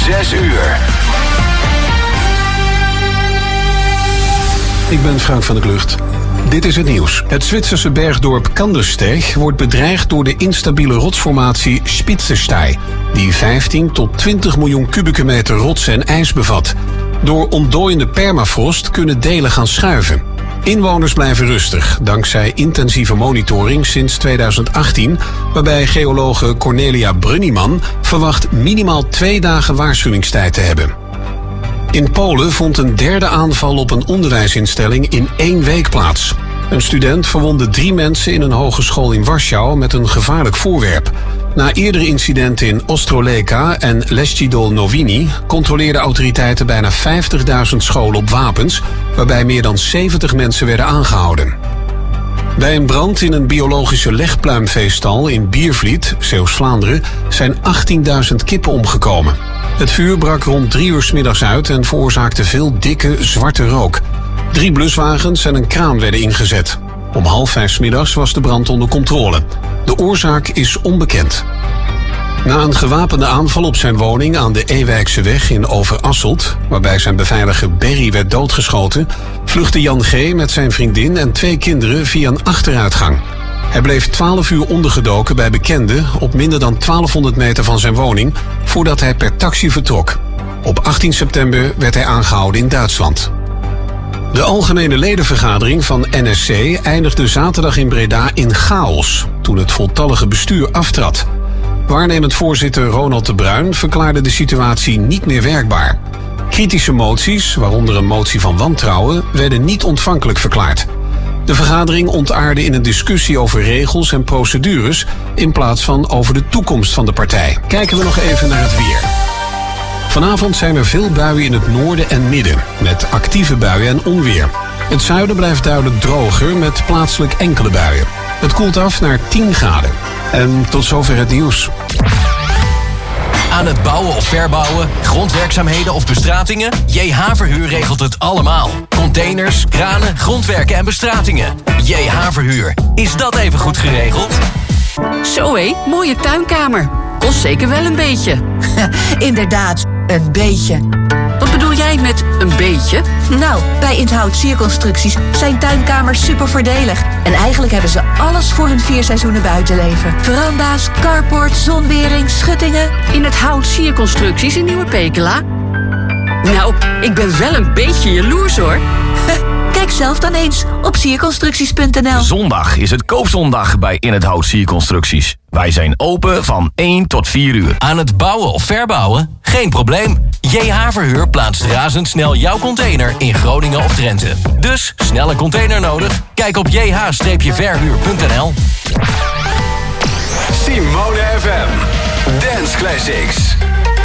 6 uur. Ik ben Frank van der Klucht. Dit is het nieuws. Het Zwitserse bergdorp Kandersteg wordt bedreigd door de instabiele rotsformatie Spitzenstein, die 15 tot 20 miljoen kubieke meter rots en ijs bevat. Door ontdooiende permafrost kunnen delen gaan schuiven. Inwoners blijven rustig, dankzij intensieve monitoring sinds 2018... waarbij geologe Cornelia Brunniman verwacht minimaal 2 dagen waarschuwingstijd te hebben. In Polen vond een derde aanval op een onderwijsinstelling in 1 week plaats. Een student verwondde 3 mensen in een hogeschool in Warschau met een gevaarlijk voorwerp. Na eerdere incidenten in Ostroleka en Leszczydol Nowini controleerden autoriteiten bijna 50.000 scholen op wapens, waarbij meer dan 70 mensen werden aangehouden. Bij een brand in een biologische legpluimveestal in Biervliet, Zeeuws-Vlaanderen, zijn 18.000 kippen omgekomen. Het vuur brak rond 3 uur 's middags uit en veroorzaakte veel dikke, zwarte rook. 3 bluswagens en een kraan werden ingezet. Om 4:30 's middags was de brand onder controle. De oorzaak is onbekend. Na een gewapende aanval op zijn woning aan de Ewijkseweg in Overasselt, waarbij zijn beveiliger Berry werd doodgeschoten, vluchtte Jan G. met zijn vriendin en 2 kinderen via een achteruitgang. Hij bleef 12 uur ondergedoken bij bekenden op minder dan 1200 meter van zijn woning, voordat hij per taxi vertrok. Op 18 september werd hij aangehouden in Duitsland. De algemene ledenvergadering van NSC eindigde zaterdag in Breda in chaos, toen het voltallige bestuur aftrad. Waarnemend voorzitter Ronald de Bruin verklaarde de situatie niet meer werkbaar. Kritische moties, waaronder een motie van wantrouwen, werden niet ontvankelijk verklaard. De vergadering ontaarde in een discussie over regels en procedures in plaats van over de toekomst van de partij. Kijken we nog even naar het weer. Vanavond zijn er veel buien in het noorden en midden, met actieve buien en onweer. Het zuiden blijft duidelijk droger met plaatselijk enkele buien. Het koelt af naar 10 graden. En tot zover het nieuws. Aan het bouwen of verbouwen, grondwerkzaamheden of bestratingen? JH Verhuur regelt het allemaal. Containers, kranen, grondwerken en bestratingen. JH Verhuur. Is dat even goed geregeld? Zo hé, mooie tuinkamer. Kost zeker wel een beetje. Inderdaad, een beetje. Wat bedoel jij met een beetje? Nou, bij Inhoud Sierconstructies zijn tuinkamers super voordelig. En eigenlijk hebben ze alles voor hun 4 seizoenen buitenleven. Veranda's, carport, zonwering, schuttingen. In het Hout Sierconstructies in Nieuwe Pekela? Nou, ik ben wel een beetje jaloers hoor. Kijk zelf dan eens op sierconstructies.nl. Zondag is het koopzondag bij In het Hout Sierconstructies. Wij zijn open van 1 tot 4 uur. Aan het bouwen of verbouwen? Geen probleem. JH Verhuur plaatst razendsnel jouw container in Groningen of Drenthe. Dus snelle container nodig? Kijk op jh-verhuur.nl. Simone FM. Dance Classics.